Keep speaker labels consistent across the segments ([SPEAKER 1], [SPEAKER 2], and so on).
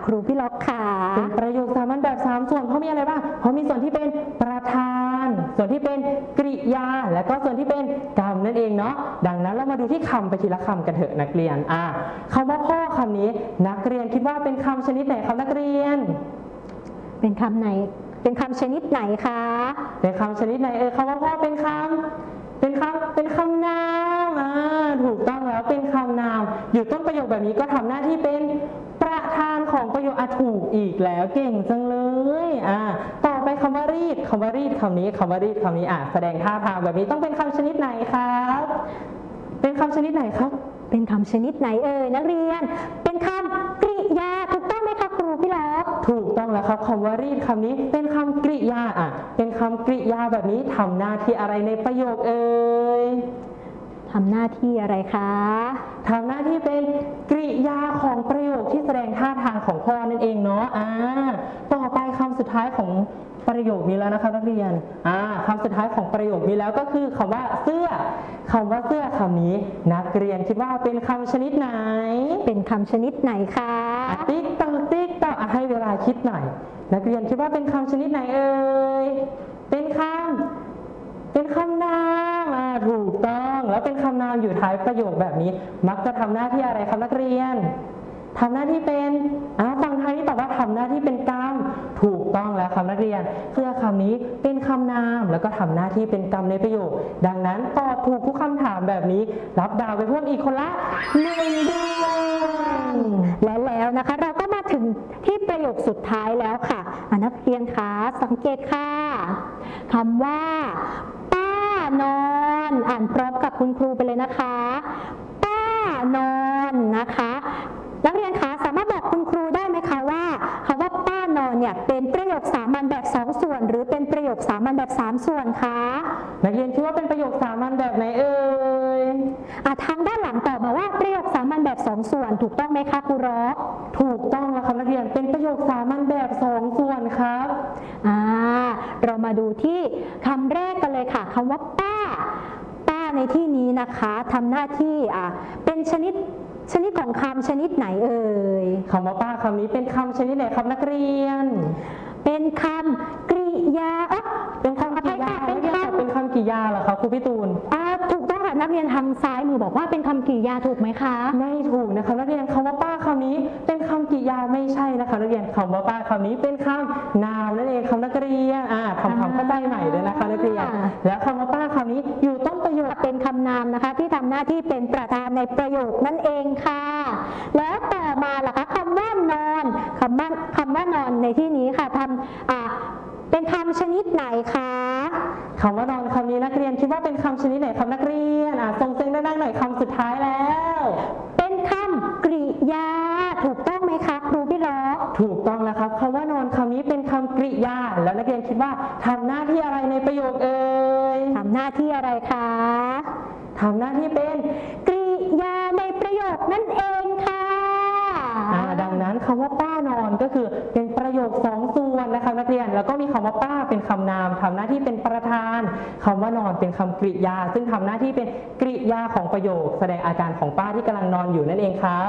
[SPEAKER 1] ครูพี่ล็อกค่ะ
[SPEAKER 2] เป็นประโยคสามัญแบบ3ส่วนเพราะมีอะไรบ้างเพราะมีส่วนที่เป็นประธานส่วนที่เป็นกริยาและก็ส่วนที่เป็นกรรมนั่นเองเนาะดังนั้นเรามาดูที่คำไปทีละคำกันเถอะนักเรียนคำว่าพ่อคำนี้นักเรียนคิดว่าเป็นคำชนิดไหนครับนักเรียน
[SPEAKER 1] เป็นคำไหนเป็นคำชนิดไหนคะ
[SPEAKER 2] เป็นคำชนิดไหนคำว่าพ่อเป็นคำนามถูกต้องแล้วเป็นคำนามอยู่ต้นประโยคแบบนี้ก็ทำหน้าที่เป็นประธานของประโยคถูกอีกแล้วเก่งจังเลยต่อไปคำว่ารีดคำนี้แสดงท่าทางแบบนี้ต้องเป็นคำชนิดไหนครับเป็นคำชนิดไหนครับ
[SPEAKER 1] เป็นคำชนิดไหนนักเรียนเป็นคำกริยาถูกต้องไหมคะครูพี่ล็อก
[SPEAKER 2] ถูกต้องแล้วครับคำว่ารีดคำนี้เป็นคำกริยาเป็นคำกริยาแบบนี้ทำหน้าที่อะไรในประโยค
[SPEAKER 1] ทำหน้าที่อะไรคะ
[SPEAKER 2] ทำหน้าที่เป็นกริยาของประโยคที่แสดงท่าทางของพ่อนั่นเองเนาะต่อไปคำสุดท้ายของประโยคนี้แล้วนะคะนักเรียนคำสุดท้ายของประโยคนี้แล้วก็คือคำว่าเสื้อคำว่าเสื้อคำนี้นักเรียนคิดว่าเป็นคำชนิดไหน
[SPEAKER 1] เป็นคำชนิดไหนคะ
[SPEAKER 2] ติ๊กต๊อกให้เวลาคิดหน่อยนักเรียนคิดว่าเป็นคำชนิดไหนเป็นคำนามถูกต้องแล้วเป็นคำนามอยู่ท้ายประโยคแบบนี้มักจะทำหน้าที่อะไรครับนักเรียนทำหน้าที่เป็นฟังท้ายนี้ตอบว่าทำหน้าที่เป็นกรรมถูกต้องแล้วครับนักเรียนเสื้อคำนี้เป็นคำนามแล้วก็ทำหน้าที่เป็นกรรมในประโยคดังนั้นตอบถูกทุกคำถามแบบนี้รับดาวไปเพิ่มอีกคนละ1 ดวง
[SPEAKER 1] และแล้วนะคะเราก็มาถึงที่ประโยคสุดท้ายแล้วค่ะนักเรียนคะสังเกตค่ะคำว่านอนอ่านพร้อมกับคุณครูไปเลยนะคะป้านอนนะคะนักเรียนคะสามารถบอกคุณครูได้ไหมคะว่าคำว่าป้านอนเนี่ยเป็นประโยคสามัญแบบ2ส่วนหรือเป็นประโยคสามัญแบบ3ส่วนคะ
[SPEAKER 2] นักเรียนคิดว่าเป็นประโยคสามัญแบบไหน
[SPEAKER 1] ทางด้านหลังตอบมาว่าประโยคสามัญแบบ2ส่วนถูกต้องไหมคะครูร็อก
[SPEAKER 2] ถูกต้องแล้วครับนักเรียนเป็นประโยคสามัญแบบ2ส่วนครับ
[SPEAKER 1] เรามาดูที่คำแรกกันเลยค่ะคำว่าป้าในที่นี้นะคะทำหน้าที่เป็นชนิดของคำชนิดไหน
[SPEAKER 2] คำว่าป้าคำนี้เป็นคำชนิดไหนครับนักเรียน
[SPEAKER 1] เป็นคำกริยา
[SPEAKER 2] เป็นคำกริยาเป็นคำกริยาเหรอคะครูพี่ตูน
[SPEAKER 1] ถูกต้องค่ะนักเรียนทางซ้ายมือบอกว่าเป็นคำกริยาถูกไหมคะ
[SPEAKER 2] ไม่ถูกนะคะนักเรียนคำว่าป้าคำนี้เป็นคำกริยาไม่ใช่นะคะนักเรียนคำว่าป้าคำนี้เป็นคำนามนั่นเองคำนักเรียนทำความเข้าใจใหม่เลยนะคะนักเรียนแล้วคำว่าป้าคำนี้อยู่ต้นประโยค
[SPEAKER 1] เป็นคำนามนะคะที่ทำหน้าที่เป็นประธานในประโยคนั่นเองค่ะแล้วต่อมาล่ะคะคำว่านอนคำว่านอนในที่นี้ค่ะเป็นคำชนิดไหนคะ
[SPEAKER 2] คำว่านอนคำนี้นักเรียนคิดว่าเป็นคำชนิดไหนครับนักเรียนส่งเสียงดังๆหน่อยคำสุดท้ายแล้ว
[SPEAKER 1] เป็นคำกริยาถูกต้องไหมคะครูพี่ล็อก
[SPEAKER 2] ถูกต้องแล้วครับคำว่านอนคำนี้เป็นคำกริยาแล้วนักเรียนคิดว่าทำหน้าที่อะไรในประโยค
[SPEAKER 1] ทำหน้าที่อะไรคะ
[SPEAKER 2] ทำหน้าที่เป็น
[SPEAKER 1] กริยาในประโยคนั่นเองค่ะ
[SPEAKER 2] ดังนั้นคำว่าป้านอนก็คือเป็นประโยค2ส่วนนะคะนักเรียนแล้วก็มีคำว่าป้าเป็นคำนามทำหน้าที่เป็นประธานคำว่านอนเป็นคำกริยาซึ่งทำหน้าที่เป็นกริยาของประโยคแสดงอาการของป้าที่กำลังนอนอยู่นั่นเองครับ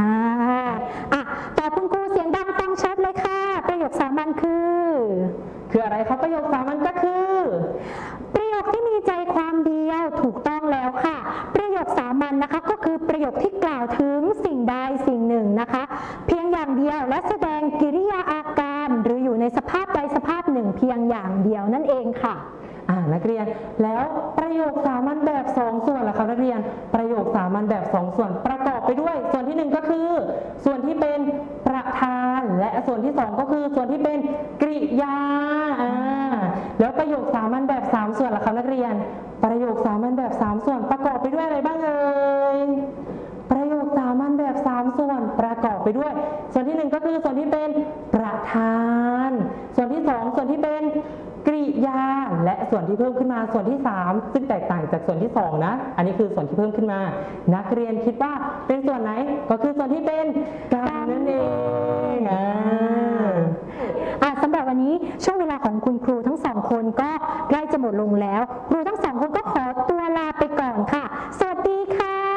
[SPEAKER 1] แต่คุณครูเสียงดังฟังชัดเลยค่ะประโยคสามัญ
[SPEAKER 2] คืออะไรครับประโยคสามัญก็คือ
[SPEAKER 1] ประโยคที่มีใจความเดียวถูกต้องแล้วค่ะประโยคสามัญนะคะก็คือประโยคที่กล่าวถึงสิ่งใดสิ่งหนึ่งนะคะเพียงอย่างเดียวและแสดงกิริยาอาการหรืออยู่ในสภาพใดสภาพหนึ่งเพียงอย่างเดียวนั่นเองค่ะ
[SPEAKER 2] นักเรียนแล้วประโยคสามัญแบบ2ส่วนล่ะครับนักเรียนประโยคสามัญแบบ2ส่วนประกอบไปด้วยส่วนที่1ก็คือส่วนที่เป็นประธานและส่วนที่2ก็คือส่วนที่เป็นกริยาแล้วประโยคสามัญแบบ3ส่วนล่ะครับนักเรียนประโยคสามัญแบบ3ส่วนประกอบไปด้วยอะไรบ้างประโยคสามัญแบบ3ส่วนประกอบไปด้วยส่วนที่1ก็คือส่วนที่เป็นประธานส่วนที่2ส่วนที่เป็นกริยาและส่วนที่เพิ่มขึ้นมาส่วนที่3ซึ่งแตกต่างจากส่วนที่2นะอันนี้คือส่วนที่เพิ่มขึ้นมานักเรียนคิดว่าเป็นส่วนไหนก็คือส่วนที่เป็นกรรมนั่นเอง
[SPEAKER 1] สำหรับวันนี้ช่วงเวลาของคุณครูทั้ง2คนก็ใกล้จะหมดลงแล้วครู